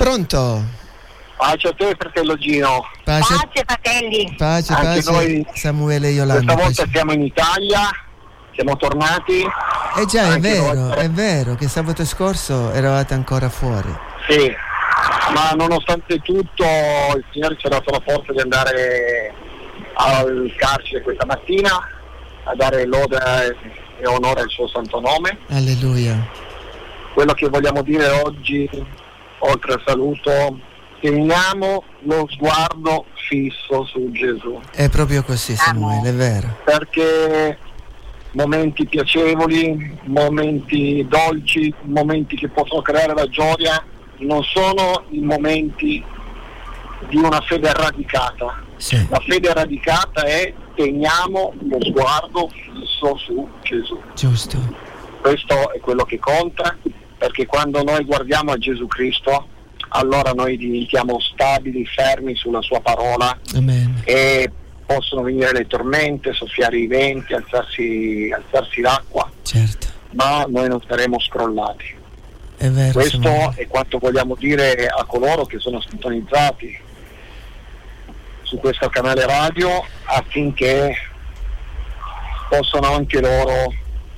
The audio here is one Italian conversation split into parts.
pronto? Pace a te, fratello Gino. Pace fratelli. Pace, anche pace. noi Samuele e Yolanda. Questa volta siamo in Italia, siamo tornati. Già, è vero che sabato scorso eravate ancora fuori. Sì, ma nonostante tutto il Signore ci ha dato la forza di andare al carcere questa mattina a dare lode e onore al suo santo nome. Alleluia. Quello che vogliamo dire oggi, oltre al saluto, teniamo lo sguardo fisso su Gesù. È proprio così, Samuele, è vero. Perché momenti piacevoli, momenti dolci, momenti che possono creare la gioia, non sono i momenti di una fede radicata. Sì. La fede radicata è teniamo lo sguardo fisso su Gesù. Giusto. Questo è quello che conta, perché quando noi guardiamo a Gesù Cristo, allora noi diventiamo stabili, fermi sulla sua parola. Amen. E possono venire le tormente, soffiare i venti, alzarsi l'acqua, certo, ma noi non saremo scrollati. È vero. Questo Samuele. è quanto vogliamo dire a coloro che sono sintonizzati su questo canale radio, affinché possano anche loro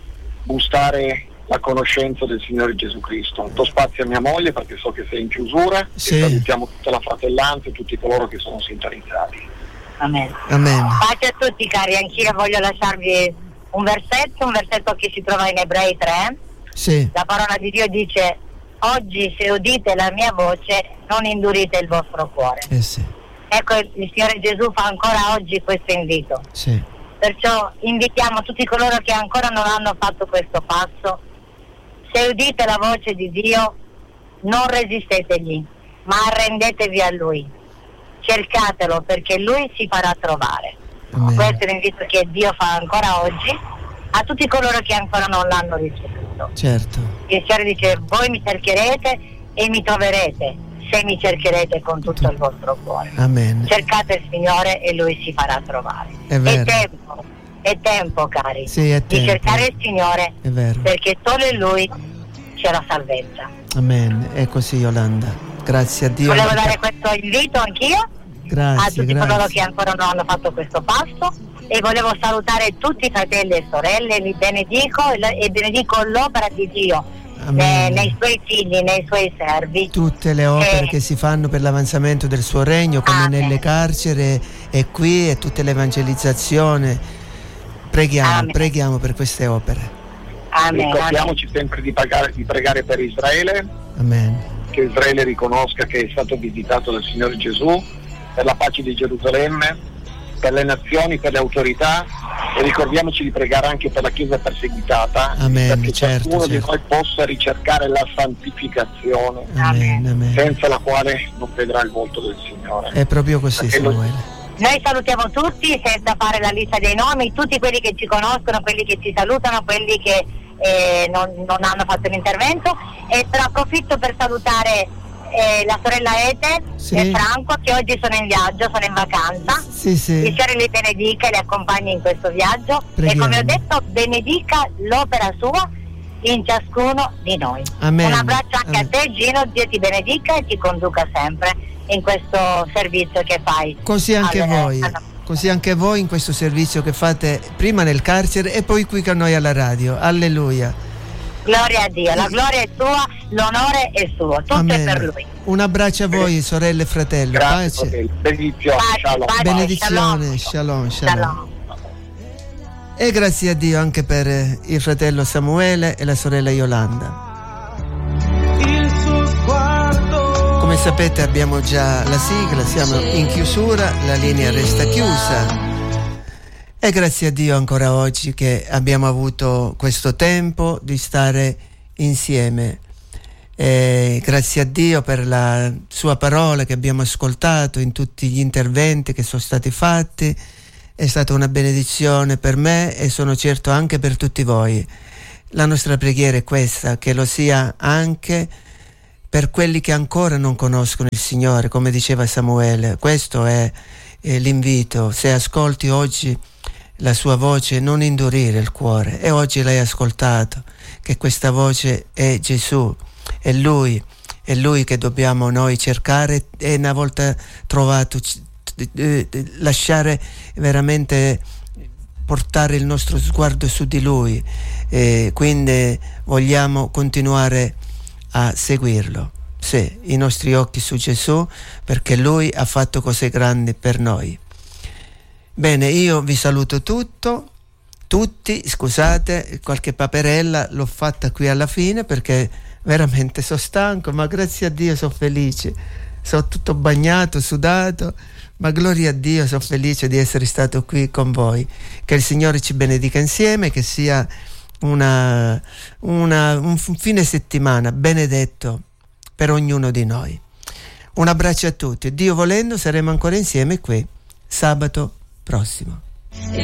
gustare la conoscenza del Signore Gesù Cristo. Do spazio a mia moglie perché so che sei in chiusura. Sì. E salutiamo tutta la fratellanza e tutti coloro che sono sintonizzati. Amen. Amen. Pace a tutti cari, anch'io voglio lasciarvi un versetto che si trova in Ebrei 3. Sì. La parola di Dio dice: oggi se udite la mia voce non indurite il vostro cuore. Sì. Ecco, il Signore Gesù fa ancora oggi questo invito. Sì. Perciò invitiamo tutti coloro che ancora non hanno fatto questo passo: se udite la voce di Dio non resistetegli, ma arrendetevi a Lui, cercatelo perché Lui si farà trovare. Amen. Questo è l'invito che Dio fa ancora oggi a tutti coloro che ancora non l'hanno ricevuto. Certo. Il Signore dice: voi mi cercherete e mi troverete se mi cercherete con tutto il vostro cuore. Amen. Cercate il Signore e Lui si farà trovare. È vero. È tempo cari, Sì, è di tempo. cercare il Signore, È vero. perché solo in Lui c'è la salvezza. Amen. È così, Yolanda. Grazie a Dio. Volevo dare questo invito anch'io Grazie, a tutti coloro che ancora non hanno fatto questo passo, e volevo salutare tutti i fratelli e sorelle, li benedico e benedico l'opera di Dio nei suoi figli, nei suoi servi. Tutte le opere che si fanno per l'avanzamento del suo regno, come Amen. nelle carceri e qui, e tutte l'evangelizzazione. Preghiamo per queste opere. Amen. Ricordiamoci sempre di pregare per Israele. Amen. Che Israele riconosca che è stato visitato dal Signore Gesù, per la pace di Gerusalemme, per le nazioni, per le autorità, e ricordiamoci di pregare anche per la Chiesa perseguitata. Amen, perché certo, ciascuno di certo. noi possa ricercare la santificazione, Amen. Amen. senza la quale non vedrà il volto del Signore. È proprio così, Perché Samuele. Noi salutiamo tutti senza fare la lista dei nomi, tutti quelli che ci conoscono, quelli che ci salutano, quelli che non hanno fatto l'intervento, e però approfitto per salutare la sorella Ete e Franco, che oggi sono in viaggio, sono in vacanza. Sì, sì. Il Signore li benedica e li accompagni in questo viaggio. Preghiamo. E come ho detto, benedica l'opera sua in ciascuno di noi. Amen. Un abbraccio anche Amen. a te, Gino. Dio ti benedica e ti conduca sempre in questo servizio che fai. Così anche voi. Così anche voi in questo servizio che fate prima nel carcere e poi qui con noi alla radio. Alleluia. Gloria a Dio, la gloria è sua, l'onore è suo, tutto Amen. è per Lui. Un abbraccio a voi, sorelle e fratelli. Grazie, Pace. benedizione, shalom. Pace, Benedizione, shalom. Shalom. E grazie a Dio anche per il fratello Samuele e la sorella Yolanda. Come sapete abbiamo già la sigla, siamo in chiusura, la linea resta chiusa. E grazie a Dio ancora oggi che abbiamo avuto questo tempo di stare insieme. E grazie a Dio per la sua parola che abbiamo ascoltato in tutti gli interventi che sono stati fatti. È stata una benedizione per me e sono certo anche per tutti voi. La nostra preghiera è questa, che lo sia anche per quelli che ancora non conoscono il Signore, come diceva Samuele. Questo è l'invito. Se ascolti oggi la sua voce, non indurire il cuore. E oggi l'hai ascoltato, che questa voce è Gesù, è Lui, è Lui che dobbiamo noi cercare, e una volta trovato lasciare veramente portare il nostro sguardo su di Lui, quindi vogliamo continuare a seguirlo, sì, i nostri occhi su Gesù, perché Lui ha fatto cose grandi per noi. Bene, io vi saluto tutti, scusate, qualche paperella l'ho fatta qui alla fine perché veramente sono stanco, ma grazie a Dio sono felice, sono tutto bagnato, sudato, ma gloria a Dio, sono felice di essere stato qui con voi. Che il Signore ci benedica insieme, che sia un fine settimana benedetto per ognuno di noi. Un abbraccio a tutti, Dio volendo saremo ancora insieme qui sabato prossimo.